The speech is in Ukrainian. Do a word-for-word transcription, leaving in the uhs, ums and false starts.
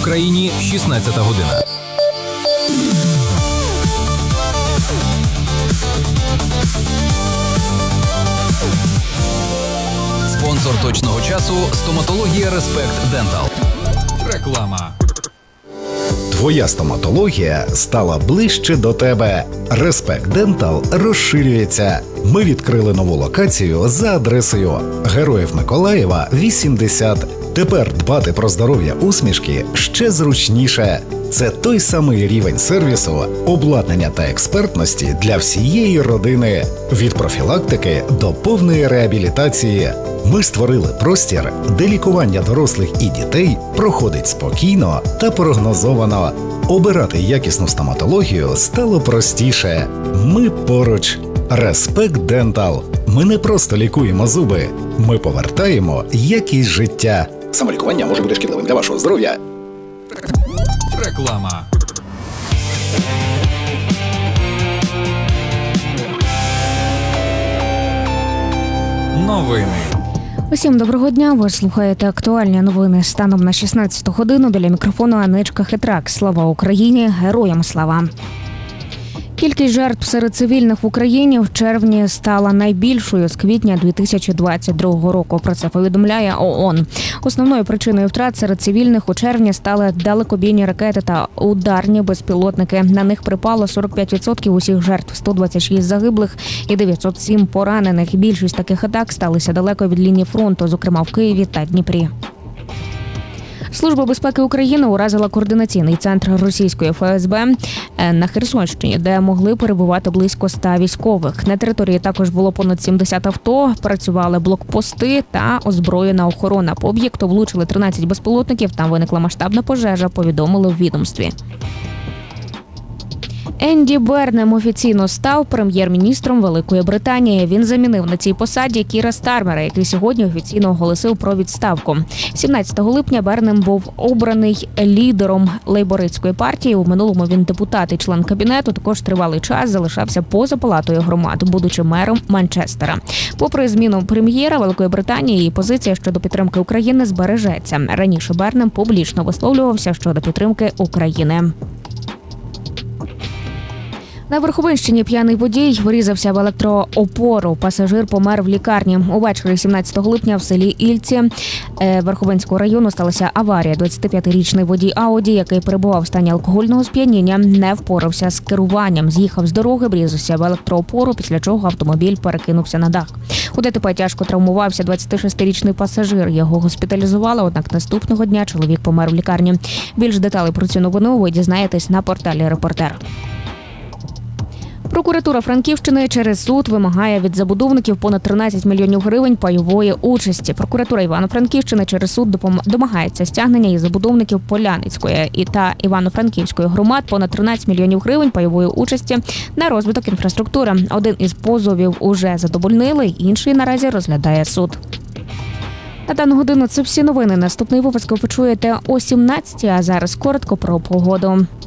Україні шістнадцята година. Спонсор точного часу – стоматологія Респект Дентал. Реклама. Твоя стоматологія стала ближче до тебе. Респект Дентал розширюється. Ми відкрили нову локацію за адресою Героїв Миколаєва, вісімдесят. Тепер дбати про здоров'я усмішки ще зручніше. Це той самий рівень сервісу, обладнання та експертності для всієї родини. Від профілактики до повної реабілітації. Ми створили простір, де лікування дорослих і дітей проходить спокійно та прогнозовано. Обирати якісну стоматологію стало простіше. Ми поруч. Респект Дентал. Ми не просто лікуємо зуби, ми повертаємо якість життя. Самолікування може бути шкідливим для вашого здоров'я. Реклама. Новини. Усім доброго дня. Ви слухаєте актуальні новини станом на шістнадцяту годину. Біля мікрофону Анечка Хитрак. Слава Україні! Героям слава! Кількість жертв серед цивільних в Україні в червні стала найбільшою з квітня дві тисячі двадцять другого року. Про це повідомляє ООН. Основною причиною втрат серед цивільних у червні стали далекобійні ракети та ударні безпілотники. На них припало сорок п'ять відсотків усіх жертв, сто двадцять шість загиблих і дев'ятсот сім поранених. Більшість таких атак сталися далеко від лінії фронту, зокрема в Києві та Дніпрі. Служба безпеки України уразила координаційний центр російської еф ес бе на Херсонщині, де могли перебувати близько ста військових. На території також було понад сімдесят авто, працювали блокпости та озброєна охорона. По об'єкту влучили тринадцять безпілотників, там виникла масштабна пожежа, повідомили в відомстві. Енді Бернем офіційно став прем'єр-міністром Великої Британії. Він замінив на цій посаді Кіра Стармера, який сьогодні офіційно оголосив про відставку. сімнадцятого липня Бернем був обраний лідером лейбористської партії. У минулому він депутат і член кабінету. Також тривалий час залишався поза палатою громад, будучи мером Манчестера. Попри зміну прем'єра Великої Британії, її позиція щодо підтримки України збережеться. Раніше Бернем публічно висловлювався щодо підтримки України. На Верховинщині п'яний водій врізався в електроопору. Пасажир помер в лікарні. Увечері сімнадцятого липня в селі Ільці Верховинського району сталася аварія. двадцятип'ятирічний водій Ауді, який перебував в стані алкогольного сп'яніння, не впорався з керуванням. З'їхав з дороги, врізався в електроопору, після чого автомобіль перекинувся на дах. У ДТП тяжко травмувався двадцятишестирічний пасажир. Його госпіталізували, однак наступного дня чоловік помер в лікарні. Більш деталей про цю новину ви дізнаєтесь на порталі «Репортер». Прокуратура Франківщини через суд вимагає від забудовників понад тринадцять мільйонів гривень пайової участі. Прокуратура Івано-Франківщини через суд домагається стягнення із забудовників Поляницької і та Івано-Франківської громад понад тринадцять мільйонів гривень пайової участі на розвиток інфраструктури. Один із позовів уже задовольнили, інший наразі розглядає суд. На дану годину це всі новини. Наступний випуск ви почуєте о сімнадцятій, а зараз коротко про погоду.